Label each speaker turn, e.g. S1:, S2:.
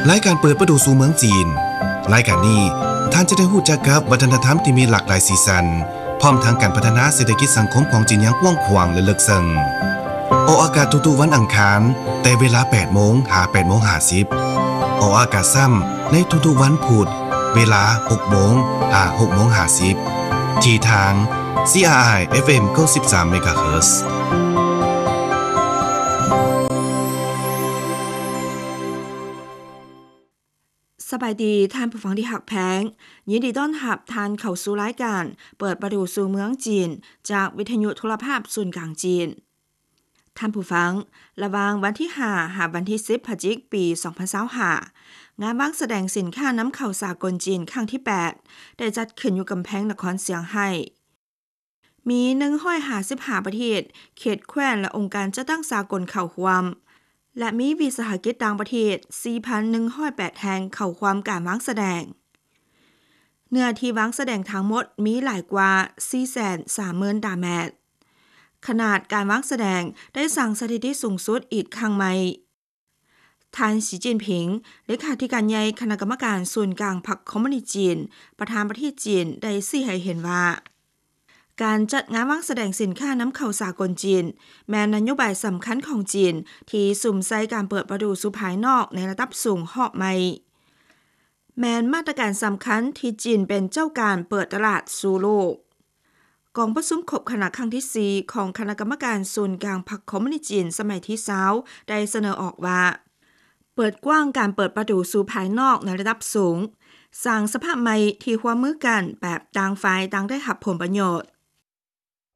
S1: รายการเปิดประตูสู่เมืองจีนรายการนี้ท่านจะได้รู้จักกับวัฒนธรรมที่มีหลากหลายสีสันพร้อมทั้งการพัฒนาเศรษฐกิจสังคมของจีนอย่างกว้างขวางและลึกซึ้งออกอากาศทุกๆวันอังคารแต่เวลา 8:00 นหา 8:50 นออกอากาศซ้ำในทุกๆวันพุธเวลา 6:00 นหา 6:50 นที่ทาง CRI FM 93 เมกะเฮิรตซ์
S2: สบายดีท่านผู้ฟังที่หักแพงยินดีต้อนรับท่านเข้าสู่รายการเปิดประตูสู่เมืองจีนจากวิทยุโทรภาพศูนย์กลางจีนท่านผู้ฟังระหว่างวันที่5หาวันที่10พฤศจิกายนปี2025งานวางแสดงสินค้าน้ำเข้าสากลจีนครั้งที่8ได้จัดขึ้นอยู่กำแพงนครเซี่ยงไฮ้มี155ประเทศเขตแคว้นและองค์การจัดตั้งสากลเข้าร่วมและมีวิสาหกิจต่างประเทศ 4,108 แห่งเข้าร่วมการวางแสดงเนื้อที่วางแสดงทั้งหมดมีหลายกว่า 430,000 ตารางเมตรขนาดการวางแสดงได้สร้างสถิติสูงสุดอีกครั้งใหม่ท่านสีจิ้นผิงเลขาธิการใหญ่คณะกรรมการศูนย์กลางพรรคคอมมิวนิสต์จีนประธานประเทศจีนได้ชี้ให้เห็นว่าการจัดงานวางแสดงสินค้าน้ำเข้าสากลจีนแม้นโยบายสำคัญของจีนที่สุมใส่การเปิดประตูสู่ภายนอกในระดับสูงหอบใหม่แม้นมาตรการสำคัญที่จีนเป็นเจ้าการเปิดตลาดสู่โลกกองประชุมคบคณะครั้งที่4ของคณะกรรมการศูนย์กลางพรรคคอมมิวนิสต์จีนสมัยที่20ได้เสนอออกว่าเปิดกว้างการเปิดประตูสู่ภายนอกในระดับสูงสร้างสภาพใหม่ที่ร่วมมือกันแบบต่างฝ่ายต่างได้รับผลประโยชน์